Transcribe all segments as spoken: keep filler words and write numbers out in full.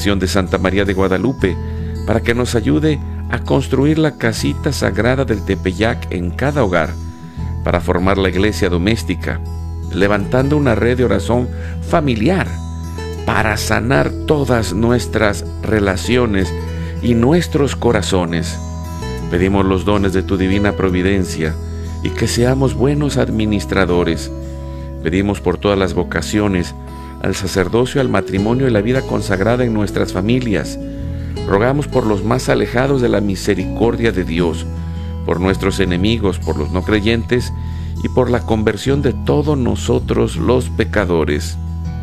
intercesión de Santa María de Guadalupe, para que nos ayude a construir la casita sagrada del Tepeyac en cada hogar, para formar la iglesia doméstica, levantando una red de oración familiar, para sanar todas nuestras relaciones y nuestros corazones. Pedimos los dones de tu divina providencia y que seamos buenos administradores. Pedimos por todas las vocaciones, al sacerdocio, al matrimonio y la vida consagrada en nuestras familias. Rogamos por los más alejados de la misericordia de Dios, por nuestros enemigos, por los no creyentes y por la conversión de todos nosotros los pecadores.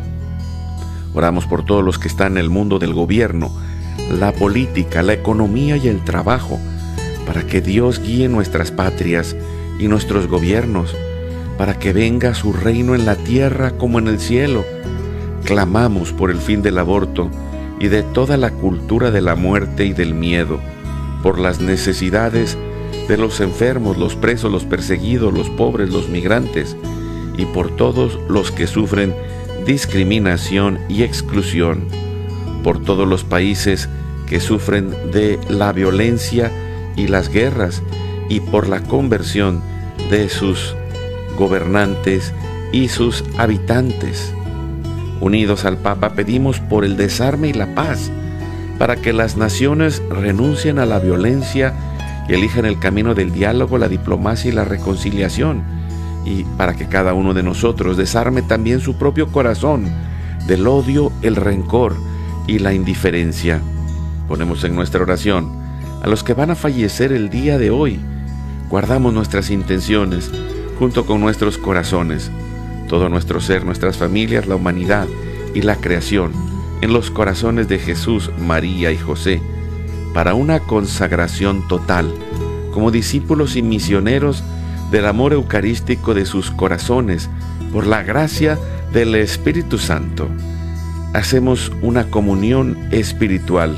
Oramos por todos los que están en el mundo del gobierno, la política, la economía y el trabajo, para que Dios guíe nuestras patrias y nuestros gobiernos, para que venga su reino en la tierra como en el cielo. Clamamos por el fin del aborto y de toda la cultura de la muerte y del miedo, por las necesidades de los enfermos, los presos, los perseguidos, los pobres, los migrantes, y por todos los que sufren discriminación y exclusión, por todos los países que sufren de la violencia y las guerras, y por la conversión de sus gobernantes y sus habitantes. Unidos al Papa, pedimos por el desarme y la paz, para que las naciones renuncien a la violencia y elijan el camino del diálogo, la diplomacia y la reconciliación, y para que cada uno de nosotros desarme también su propio corazón del odio, el rencor y la indiferencia. Ponemos en nuestra oración a los que van a fallecer el día de hoy. Guardamos nuestras intenciones junto con nuestros corazones, todo nuestro ser, nuestras familias, la humanidad y la creación, en los corazones de Jesús, María y José, para una consagración total, como discípulos y misioneros del amor eucarístico de sus corazones, por la gracia del Espíritu Santo. Hacemos una comunión espiritual.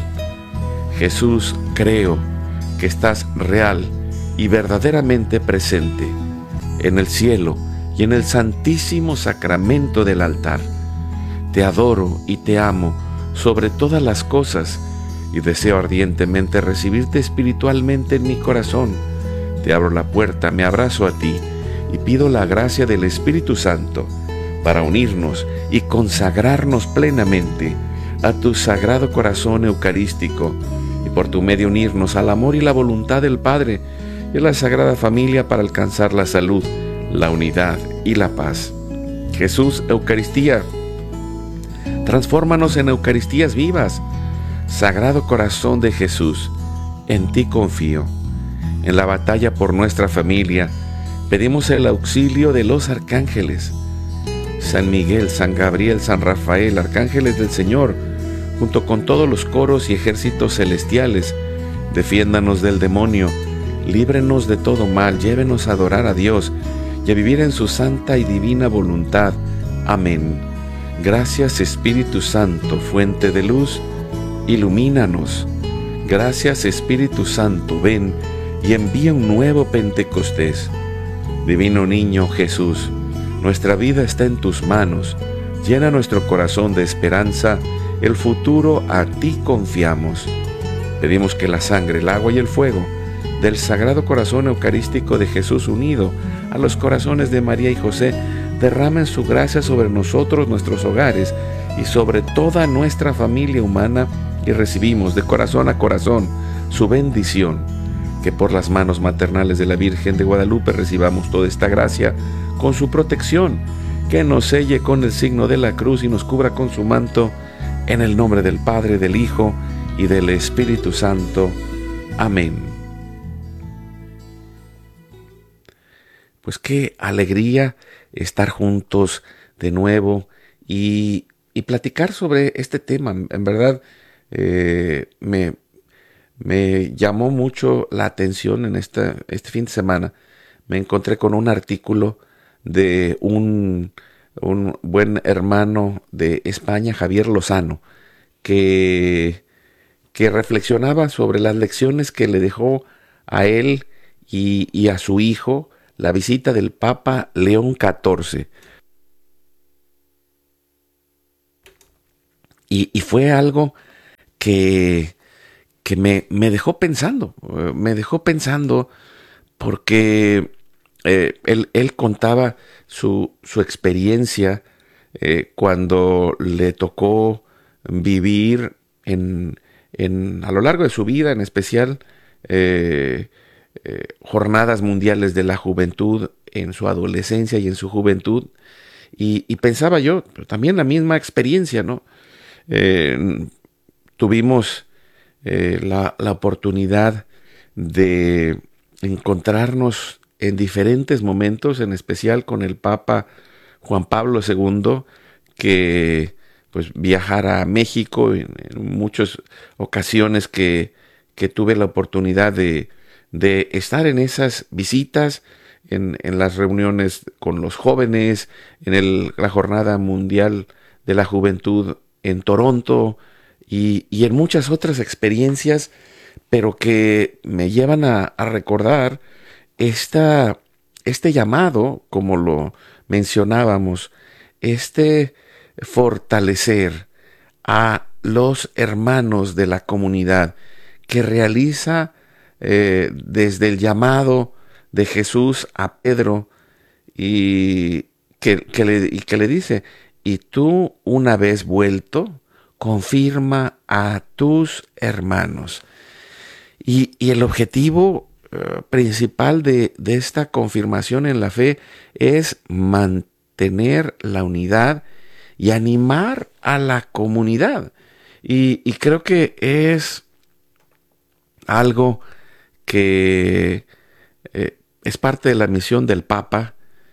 Jesús, creo que estás real y verdaderamente presente en el cielo y en el santísimo sacramento del altar. Te adoro y te amo sobre todas las cosas y deseo ardientemente recibirte espiritualmente en mi corazón. Te abro la puerta, me abrazo a ti y pido la gracia del Espíritu Santo para unirnos y consagrarnos plenamente a tu sagrado corazón eucarístico y por tu medio unirnos al amor y la voluntad del Padre y a la Sagrada Familia para alcanzar la salud, la unidad y la paz. Jesús, Eucaristía, transfórmanos en Eucaristías vivas. Sagrado Corazón de Jesús, en ti confío. En la batalla por nuestra familia, pedimos el auxilio de los arcángeles. San Miguel, San Gabriel, San Rafael, arcángeles del Señor, junto con todos los coros y ejércitos celestiales, defiéndanos del demonio, líbrenos de todo mal, llévenos a adorar a Dios y a vivir en su santa y divina voluntad. Amén. Gracias, Espíritu Santo, fuente de luz, ilumínanos. Gracias, Espíritu Santo, ven y envía un nuevo Pentecostés. Divino Niño Jesús, nuestra vida está en tus manos. Llena nuestro corazón de esperanza, el futuro a ti confiamos. Pedimos que la sangre, el agua y el fuego del Sagrado Corazón Eucarístico de Jesús unido a los corazones de María y José derramen su gracia sobre nosotros, nuestros hogares y sobre toda nuestra familia humana, y recibimos de corazón a corazón su bendición. Que por las manos maternales de la Virgen de Guadalupe recibamos toda esta gracia con su protección, que nos selle con el signo de la cruz y nos cubra con su manto, en el nombre del Padre, del Hijo y del Espíritu Santo. Amén. Pues qué alegría estar juntos de nuevo y, y platicar sobre este tema. En verdad, eh, me, me llamó mucho la atención en esta, este fin de semana. Me encontré con un artículo de un, un buen hermano de España, Javier Lozano, que, que reflexionaba sobre las lecciones que le dejó a él y, y a su hijo la visita del Papa León catorce. Y, y fue algo que, que me, me dejó pensando, me dejó pensando porque eh, él, él contaba su, su experiencia eh, cuando le tocó vivir en, en, a lo largo de su vida, en especial eh, eh, jornadas mundiales de la juventud en su adolescencia y en su juventud. Y, y pensaba yo, también la misma experiencia, ¿no? Eh, tuvimos eh, la, la oportunidad de encontrarnos en diferentes momentos, en especial con el Papa Juan Pablo segundo, que pues viajara a México en, en muchas ocasiones que, que tuve la oportunidad de, de estar en esas visitas, en, en las reuniones con los jóvenes, en el, la Jornada Mundial de la Juventud en Toronto y, y en muchas otras experiencias, pero que me llevan a, a recordar esta, este llamado, como lo mencionábamos, este fortalecer a los hermanos de la comunidad que realiza eh, desde el llamado de Jesús a Pedro y que, que le, y que le dice, y tú una vez vuelto, confirma a tus hermanos. Y, y el objetivo uh, principal de, de esta confirmación en la fe es mantener la unidad y animar a la comunidad. Y, y creo que es algo que eh, es parte de la misión del Papa,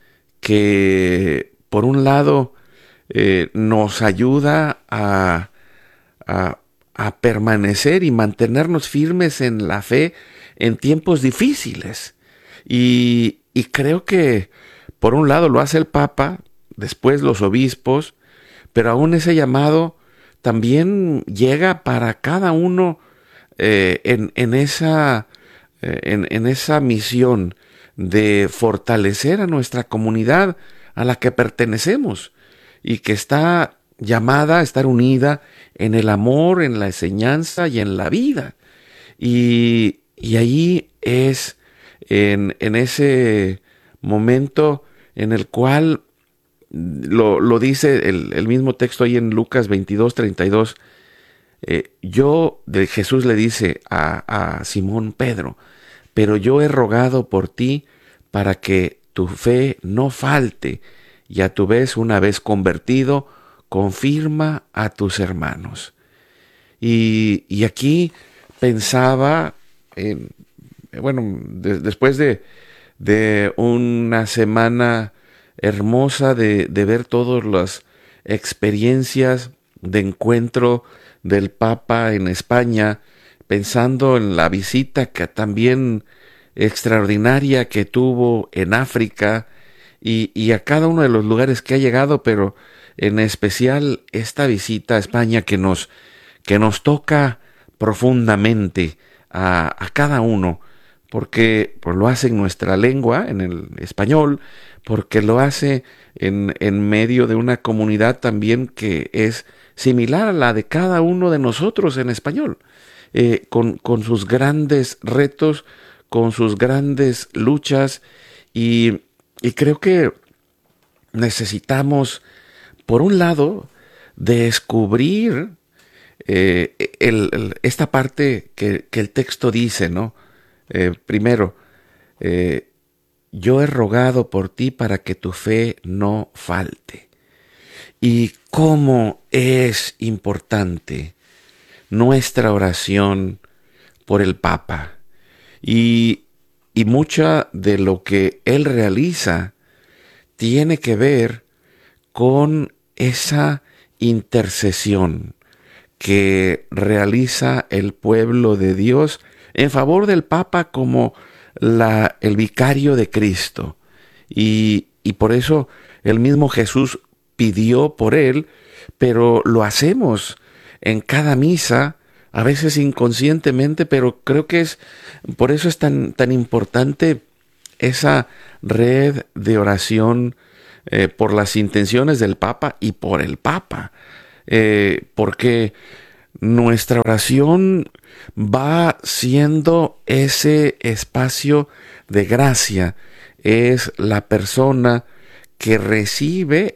que por un lado eh, nos ayuda a, a, a permanecer y mantenernos firmes en la fe en tiempos difíciles. Y, y creo que por un lado lo hace el Papa, después los obispos, pero aún ese llamado también llega para cada uno eh, en, en, esa, eh, en, en esa misión de fortalecer a nuestra comunidad a la que pertenecemos y que está llamada a estar unida en el amor, en la enseñanza y en la vida. Y, y ahí es en, en ese momento en el cual Lo, lo dice el, el mismo texto ahí en Lucas veintidós, treinta y dos. Eh, yo, de Jesús le dice a, a Simón Pedro, pero yo he rogado por ti para que tu fe no falte y a tu vez, una vez convertido, confirma a tus hermanos. Y, y aquí pensaba, en, bueno, de, después de, de una semana hermosa de, de ver todas las experiencias de encuentro del Papa en España, pensando en la visita que también extraordinaria que tuvo en África y, y a cada uno de los lugares que ha llegado, pero en especial esta visita a España que nos, que nos toca profundamente a, a cada uno, porque pues, lo hace en nuestra lengua, en el español, porque lo hace en, en medio de una comunidad también que es similar a la de cada uno de nosotros en español, eh, con, con sus grandes retos, con sus grandes luchas, y, y creo que necesitamos, por un lado, descubrir eh, el, el, esta parte que, que el texto dice, ¿no? Eh, primero, eh, yo he rogado por ti para que tu fe no falte. Y cómo es importante nuestra oración por el Papa. Y, y mucha de lo que él realiza tiene que ver con esa intercesión que realiza el pueblo de Dios en favor del Papa como la, el vicario de Cristo. Y, y por eso el mismo Jesús pidió por él, pero lo hacemos en cada misa, a veces inconscientemente, pero creo que es, por eso es tan, tan importante esa red de oración eh, por las intenciones del Papa y por el Papa, eh, porque nuestra oración va siendo ese espacio de gracia. Es la persona que recibe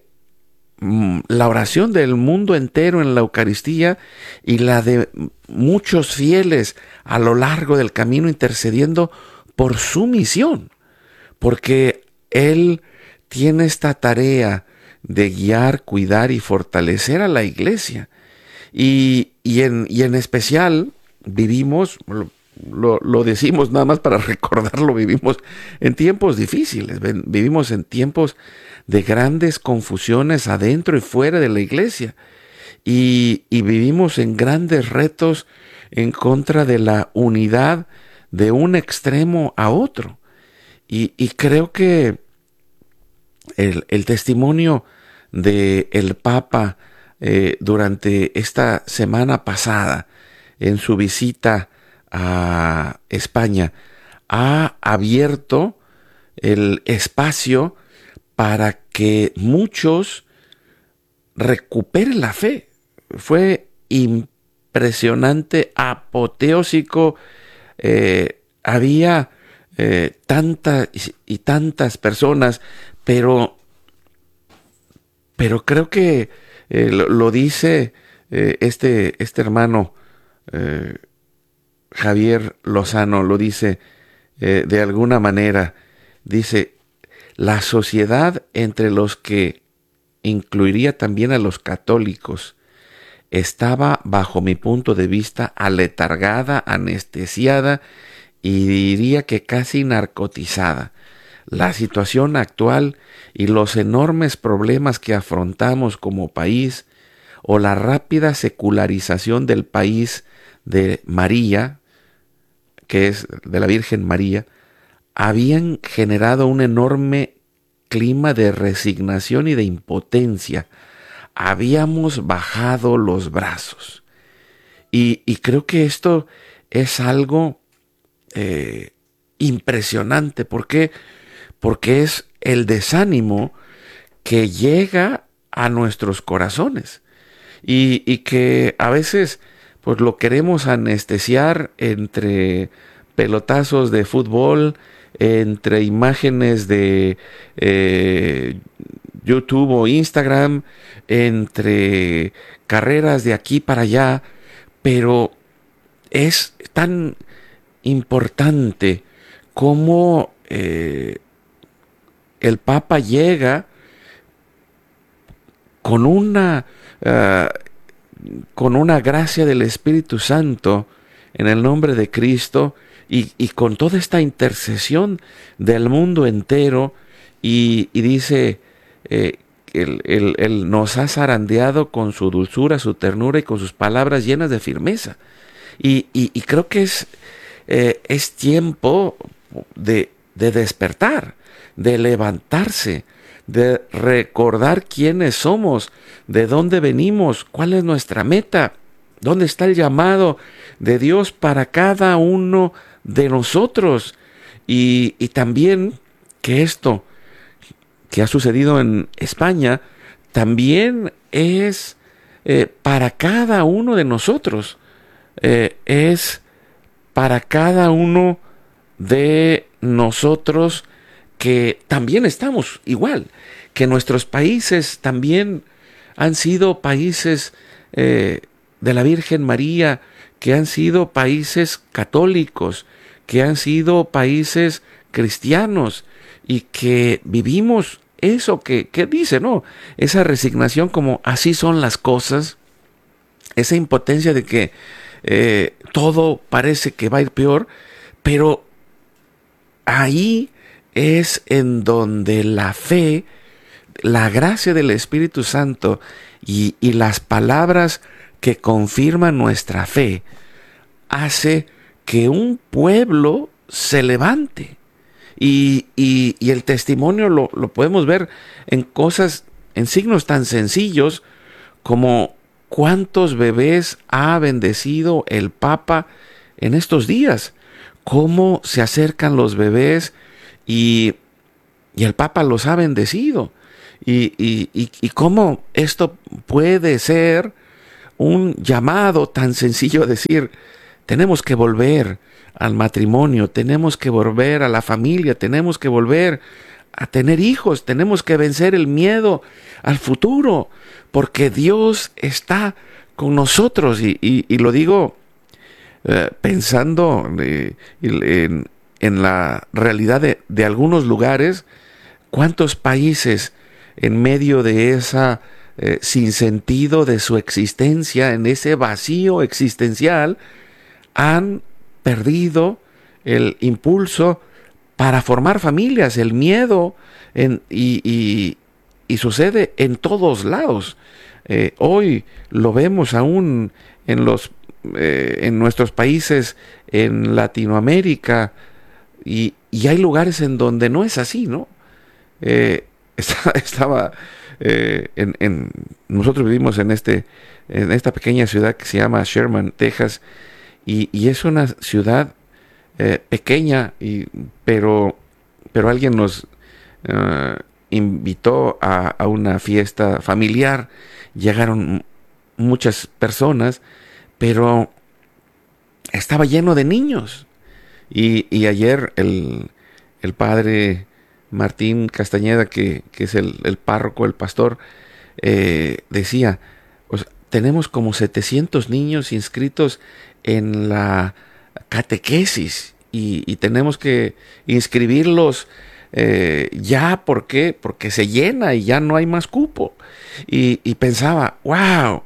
la oración del mundo entero en la Eucaristía y la de muchos fieles a lo largo del camino intercediendo por su misión, porque Él tiene esta tarea de guiar, cuidar y fortalecer a la Iglesia. Y, y, en, y en especial vivimos, lo, lo, lo decimos nada más para recordarlo, vivimos en tiempos difíciles, vivimos en tiempos de grandes confusiones adentro y fuera de la Iglesia. Y, y vivimos en grandes retos en contra de la unidad de un extremo a otro. Y, y creo que el, el testimonio del Papa eh, durante esta semana pasada, en su visita a España, ha abierto el espacio para que muchos recuperen la fe. Fue impresionante, apoteósico. Eh, había eh, tantas y, y tantas personas, pero, pero creo que eh, lo, lo dice eh, este, este hermano eh, Javier Lozano, lo dice eh, de alguna manera, dice: la sociedad, entre los que incluiría también a los católicos, estaba, bajo mi punto de vista, aletargada, anestesiada y diría que casi narcotizada. La situación actual y los enormes problemas que afrontamos como país, o la rápida secularización del país de María, que es de la Virgen María, habían generado un enorme clima de resignación y de impotencia. Habíamos bajado los brazos. Y, y creo que esto es algo eh, impresionante. ¿Por qué? Porque es el desánimo que llega a nuestros corazones. Y, y que a veces pues lo queremos anestesiar entre pelotazos de fútbol, entre imágenes de eh, YouTube o Instagram, entre carreras de aquí para allá, pero es tan importante como eh, el Papa llega con una uh, con una gracia del Espíritu Santo en el nombre de Cristo, y, y con toda esta intercesión del mundo entero, y, y dice, eh, él, él, él nos ha zarandeado con su dulzura, su ternura y con sus palabras llenas de firmeza. Y, y, y creo que es, eh, es tiempo de, de despertar, de levantarse, de recordar quiénes somos, de dónde venimos, cuál es nuestra meta, dónde está el llamado de Dios para cada uno de nosotros. Y, y también que esto que ha sucedido en España también es eh, para cada uno de nosotros, eh, es para cada uno de nosotros que también estamos igual, que nuestros países también han sido países eh, de la Virgen María, que han sido países católicos, que han sido países cristianos, y que vivimos eso que, que dice, ¿no? Esa resignación, como así son las cosas, esa impotencia de que eh, todo parece que va a ir peor, pero ahí es en donde la fe, la gracia del Espíritu Santo y, y las palabras que confirman nuestra fe hace que un pueblo se levante. Y, y, y el testimonio lo, lo podemos ver en cosas, en signos tan sencillos como cuántos bebés ha bendecido el Papa en estos días, cómo se acercan los bebés y, y el Papa los ha bendecido, y, y, y, y cómo esto puede ser un llamado tan sencillo a decir, tenemos que volver al matrimonio, tenemos que volver a la familia, tenemos que volver a tener hijos, tenemos que vencer el miedo al futuro, porque Dios está con nosotros. Y, y, y lo digo eh, pensando eh, en, en la realidad de, de algunos lugares. ¿Cuántos países en medio de esa eh, sinsentido de su existencia, en ese vacío existencial, han perdido el impulso para formar familias, el miedo, en, y, y, y sucede en todos lados? Eh, hoy lo vemos aún en, los, eh, en nuestros países, en Latinoamérica, y, y hay lugares en donde no es así, ¿no? Eh, estaba, estaba eh, en, en, nosotros vivimos en, este, en esta pequeña ciudad que se llama Sherman, Texas, y, y es una ciudad eh, pequeña, y, pero, pero alguien nos uh, invitó a, a una fiesta familiar. Llegaron muchas personas, pero estaba lleno de niños. Y, y ayer el, el padre Martín Castañeda, que, que es el, el párroco, el pastor, eh, decía, pues, tenemos como setecientos niños inscritos en la catequesis y, y tenemos que inscribirlos eh, ya. ¿Por qué? Porque se llena y ya no hay más cupo. Y, y pensaba, wow,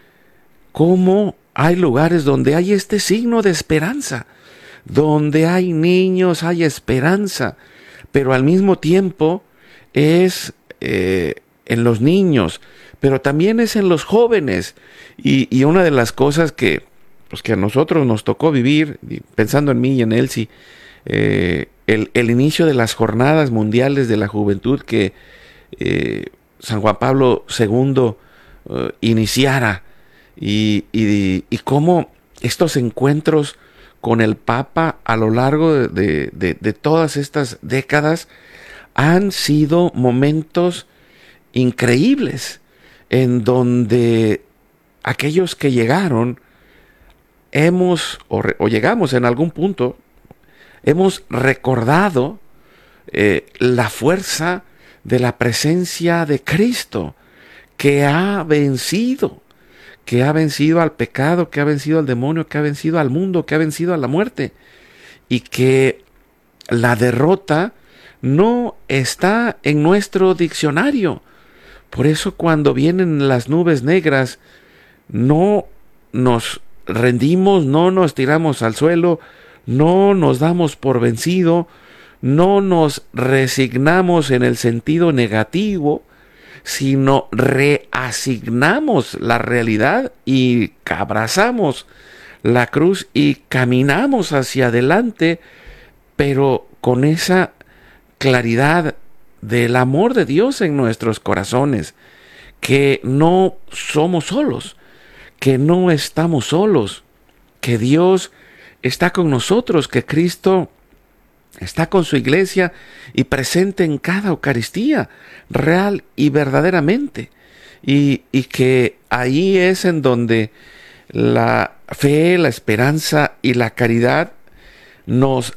cómo hay lugares donde hay este signo de esperanza, donde hay niños, hay esperanza, pero al mismo tiempo es eh, en los niños, pero también es en los jóvenes. Y, y una de las cosas que, pues que a nosotros nos tocó vivir, pensando en mí y en Elsie, eh, el, el inicio de las jornadas mundiales de la juventud que eh, San Juan Pablo segundo uh, iniciara, y, y, y cómo estos encuentros con el Papa a lo largo de, de, de, de todas estas décadas han sido momentos increíbles, en donde aquellos que llegaron hemos, o, re, o llegamos en algún punto, hemos recordado eh, la fuerza de la presencia de Cristo, que ha vencido, que ha vencido al pecado, que ha vencido al demonio, que ha vencido al mundo, que ha vencido a la muerte, y que la derrota no está en nuestro diccionario. Por eso cuando vienen las nubes negras, no nos rendimos, no nos tiramos al suelo, no nos damos por vencido, no nos resignamos en el sentido negativo, sino reasignamos la realidad y abrazamos la cruz y caminamos hacia adelante, pero con esa claridad del amor de Dios en nuestros corazones, que no somos solos, que no estamos solos, que Dios está con nosotros, que Cristo está con su iglesia y presente en cada Eucaristía, real y verdaderamente, y, y que ahí es en donde la fe, la esperanza y la caridad nos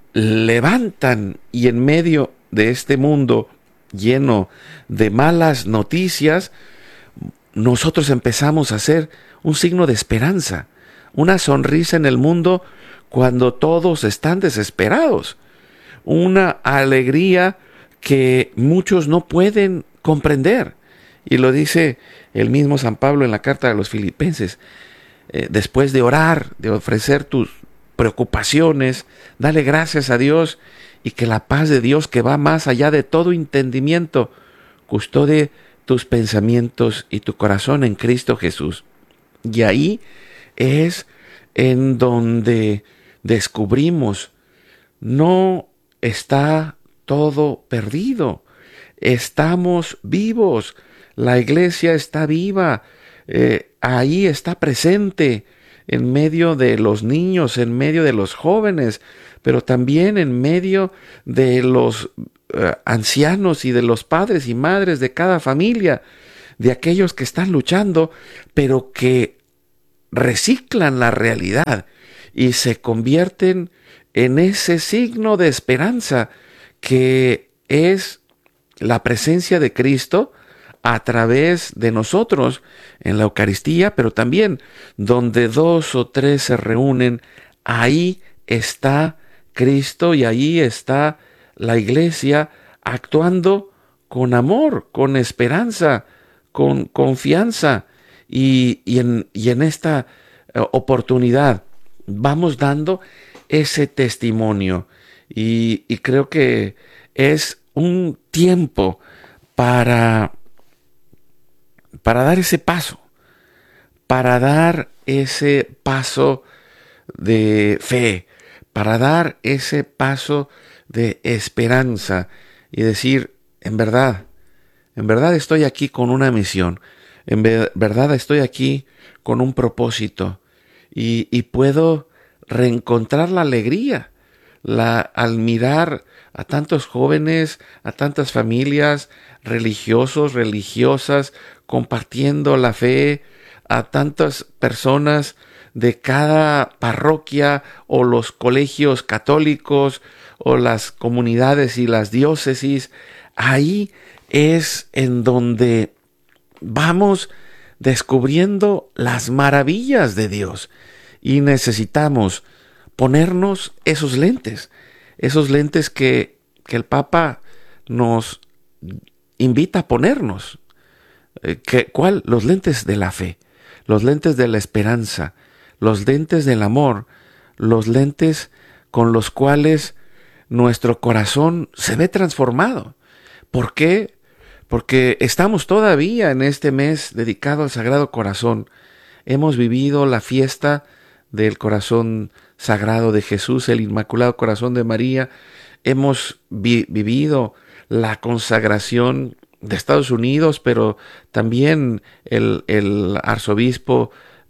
levantan, y en medio de este mundo lleno de malas noticias, nosotros empezamos a ser un signo de esperanza, una sonrisa en el mundo cuando todos están desesperados, una alegría que muchos no pueden comprender. Y lo dice el mismo San Pablo en la carta a los Filipenses, eh, después de orar, de ofrecer tus preocupaciones, dale gracias a Dios, y que la paz de Dios, que va más allá de todo entendimiento, custodie tus pensamientos y tu corazón en Cristo Jesús. Y ahí es en donde descubrimos, no está todo perdido, estamos vivos, la iglesia está viva, eh, ahí está presente, en medio de los niños, en medio de los jóvenes, pero también en medio de los uh, ancianos y de los padres y madres de cada familia, de aquellos que están luchando, pero que reciclan la realidad y se convierten en ese signo de esperanza que es la presencia de Cristo a través de nosotros en la Eucaristía, pero también donde dos o tres se reúnen, ahí está Cristo y ahí está la Iglesia actuando con amor, con esperanza, con confianza. Y, y, en, y en esta uh, oportunidad vamos dando ese testimonio. Y, y creo que es un tiempo para, para dar ese paso, para dar ese paso de fe, para dar ese paso de esperanza y decir, en verdad, en verdad estoy aquí con una misión, en verdad estoy aquí con un propósito y, y puedo reencontrar la alegría la, al mirar a tantos jóvenes, a tantas familias, religiosos, religiosas, compartiendo la fe, a tantas personas de cada parroquia o los colegios católicos o las comunidades y las diócesis. Ahí es en donde vamos descubriendo las maravillas de Dios y necesitamos ponernos esos lentes, esos lentes que, que el Papa nos invita a ponernos. ¿Qué, ¿Cuál? Los lentes de la fe, los lentes de la esperanza, los lentes del amor, los lentes con los cuales nuestro corazón se ve transformado. ¿Por qué? Porque estamos todavía en este mes dedicado al Sagrado Corazón. Hemos vivido la fiesta del Corazón Sagrado de Jesús, el Inmaculado Corazón de María. Hemos vi- vivido la consagración de Estados Unidos, pero también el, el arzobispo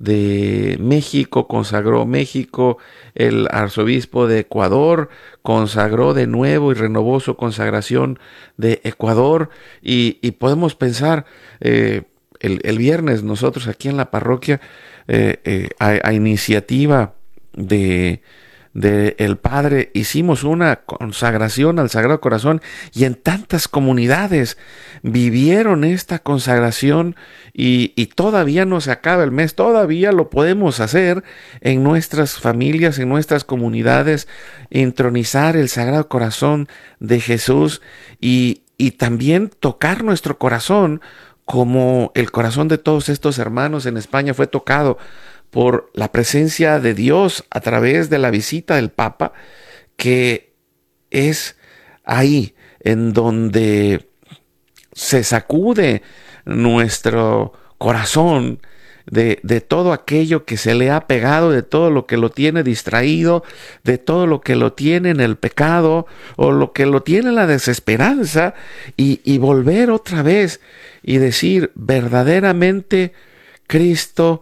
de México consagró México, el arzobispo de Ecuador consagró de nuevo y renovó su consagración de Ecuador, y, y podemos pensar, eh, el, el viernes nosotros aquí en la parroquia, eh, eh, a, a iniciativa de de el Padre, hicimos una consagración al Sagrado Corazón y en tantas comunidades vivieron esta consagración y, y todavía no se acaba el mes, todavía lo podemos hacer en nuestras familias, en nuestras comunidades, entronizar el Sagrado Corazón de Jesús y, y también tocar nuestro corazón como el corazón de todos estos hermanos en España fue tocado por la presencia de Dios a través de la visita del Papa, que es ahí en donde se sacude nuestro corazón de, de todo aquello que se le ha pegado, de todo lo que lo tiene distraído, de todo lo que lo tiene en el pecado o lo que lo tiene en la desesperanza, y, y volver otra vez y decir, verdaderamente Cristo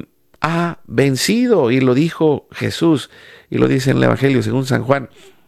ha vencido, y lo dijo Jesús, y lo dice en el Evangelio según San Juan,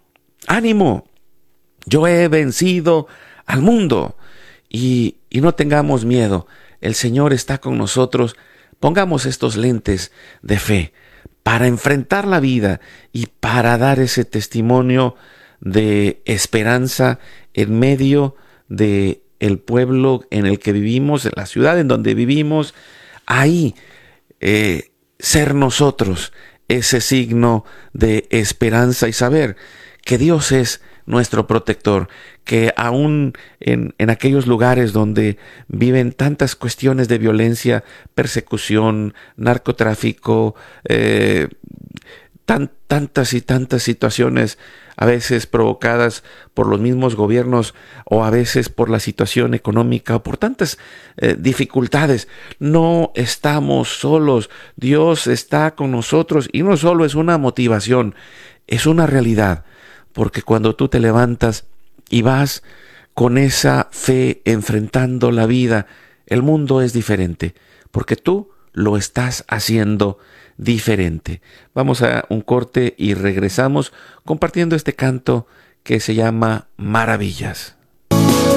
ánimo, yo he vencido al mundo, y, y no tengamos miedo, el Señor está con nosotros. Pongamos estos lentes de fe para enfrentar la vida y para dar ese testimonio de esperanza en medio de el pueblo en el que vivimos, en la ciudad en donde vivimos. Ahí Eh, ser nosotros ese signo de esperanza y saber que Dios es nuestro protector, que aún en, en aquellos lugares donde viven tantas cuestiones de violencia, persecución, narcotráfico, eh, tan, tantas y tantas situaciones a veces provocadas por los mismos gobiernos o a veces por la situación económica o por tantas eh, dificultades. No estamos solos, Dios está con nosotros, y no solo es una motivación, es una realidad, porque cuando tú te levantas y vas con esa fe enfrentando la vida, el mundo es diferente, porque tú lo estás haciendo diferente. Vamos a un corte y regresamos compartiendo este canto que se llama Maravillas.